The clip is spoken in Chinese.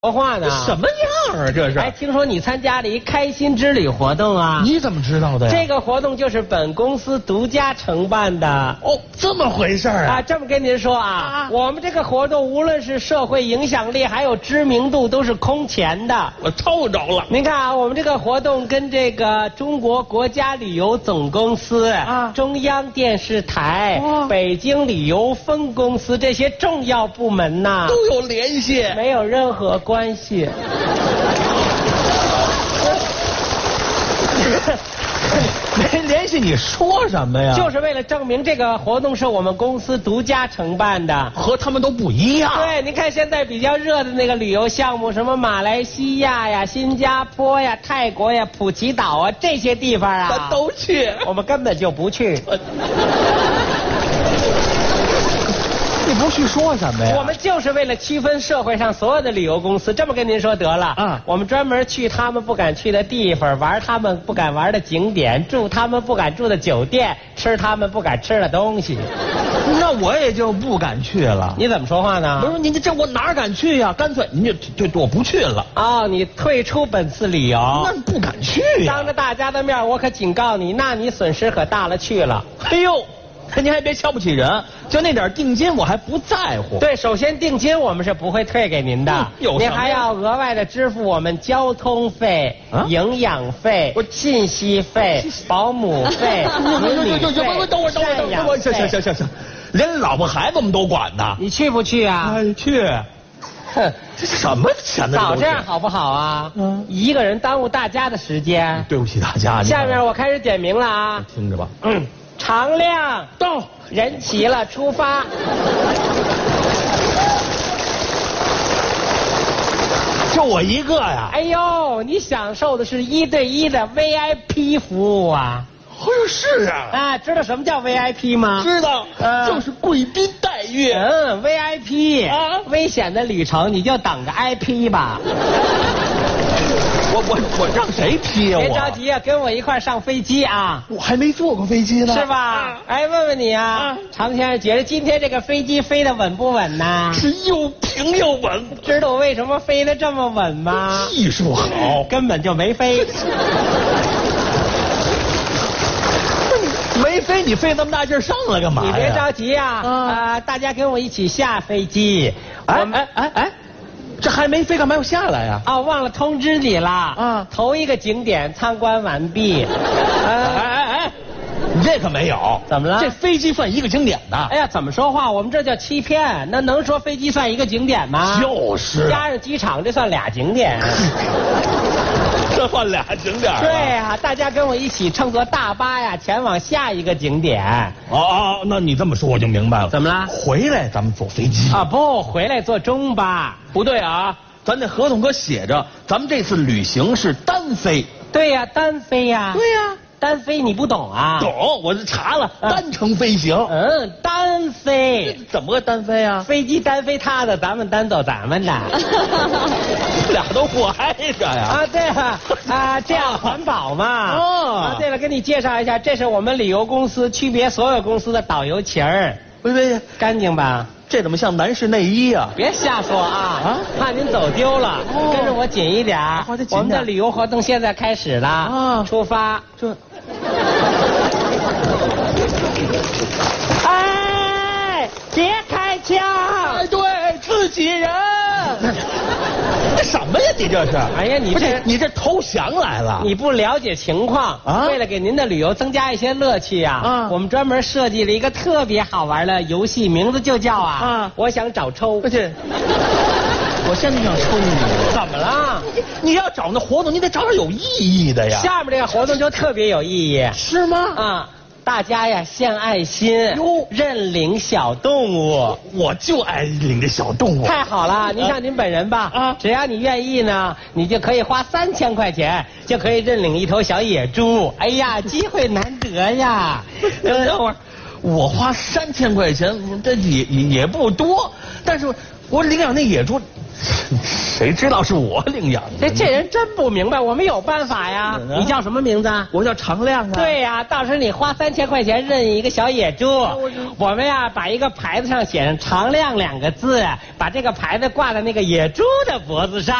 说话呢？ 什么样啊？这是？ 哎，听说你参加了一开心之旅活动啊？ 你怎么知道的呀？ 这个活动就是本公司独家承办的。 哦，这么回事啊？ 这么跟您说啊，我们这个活动无论是社会影响力还有知名度都是空前的。 我抽着了。 您看啊，我们这个活动跟这个中国国家旅游总公司、中央电视台、北京旅游分公司这些重要部门呐都有联系， 没有任何关系。 没联系，你说什么呀？ 就是为了证明这个活动是我们公司独家承办的， 和他们都不一样。 对，您看现在比较热的那个旅游项目，什么马来西亚呀、新加坡呀、泰国呀、普吉岛啊这些地方啊， 咱都去， 我们根本就不去。 你不去说什么呀？ 我们就是为了区分社会上所有的旅游公司，这么跟您说得了。我们专门去他们不敢去的地方，玩他们不敢玩的景点，住他们不敢住的酒店，吃他们不敢吃的东西。 那我也就不敢去了。 你怎么说话呢？ 不是您这我哪敢去呀？干脆您就我不去了。 哦，你退出本次旅游？ 那不敢去呀。 当着大家的面，我可警告你，那你损失可大了去了。 哎呦！您还别瞧不起人，就那点定金我还不在乎。 对，首先定金我们是不会退给您的，您还要额外的支付我们交通费、营养费、信息费、保姆费、子女费、赡养费。 行，连老婆孩子我们都管呢。 你去不去啊？ 去。哼，这什么钱呢？ 早这样好不好啊？一个人耽误大家的时间。 对不起大家。 下面我开始点名了啊。 听着吧。 常亮到， 人齐了，出发。 就我一个呀！ 哎呦，你享受的是1对1的 VIP 服务啊！ 哎呦，是啊！ 知道什么叫 VIP 吗？ 知道，就是贵宾待遇。 VIP 危险的旅程你就等着挨批吧。 我让谁批呀？ 别着急啊，跟我一块上飞机啊！ 我还没坐过飞机呢， 是吧？哎，问问你啊，常先生觉得今天这个飞机飞得稳不稳呢？ 是又平又稳。 知道我为什么飞得这么稳吗？ 技术好， 根本就没飞。 没飞，你费那么大劲上来干嘛呀？ 你别着急啊！大家跟我一起下飞机。 哎。这还没飞，干嘛要下来呀？ 忘了通知你了。头一个景点参观完毕。 你这可没有。 怎么了？ 这飞机算一个景点的。 哎呀，怎么说话？我们这叫欺骗。那能说飞机算一个景点吗？ 就是。 加上机场，这算俩景点。 这算俩景点。 对啊，大家跟我一起乘坐大巴呀，前往下一个景点。 那你这么说我就明白了。 怎么了？ 回来咱们坐飞机。 不，回来坐中巴。 不对啊，咱那合同可写着，咱们这次旅行是单飞。 对呀，单飞呀。 对呀， 单飞你不懂啊？ 懂，我查了，单程飞行。 单飞。 怎么个单飞啊？ 飞机单飞他的，咱们单走咱们的。 俩都不挨着呀。 对了，这样环保嘛。对了，给你介绍一下，这是我们旅游公司区别所有公司的导游旗儿。 喂， 干净吧？ 这怎么像男士内衣啊？ 别瞎说啊！怕您走丢了，跟着我紧一点。我们的旅游活动现在开始了。出发。别开枪！ 对，自己人。这什么呀？你这是？ 哎呀， 你这投降来了？ 你不了解情况为了给您的旅游增加一些乐趣我们专门设计了一个特别好玩的游戏，名字就叫我想找抽。 我现在想抽你。 怎么了？ 你要找那活动，你得找点有意义的呀。 下面这个活动就特别有意义。 是吗？ 大家呀，献爱心，认领小动物。 我就爱领这小动物。 太好了，您看您本人吧，只要你愿意呢，你就可以花3000块钱，就可以认领一头小野猪。哎呀，机会难得呀！ 等会儿，我花3000块钱，这也不多，但是我领养那野猪，谁知道是我领养的？ 这人真不明白，我们有办法呀。你叫什么名字？ 我叫常亮啊。 对呀，到时候你花3000块钱认一个小野猪，我们呀把一个牌子上写上常亮2个字，把这个牌子挂在那个野猪的脖子上。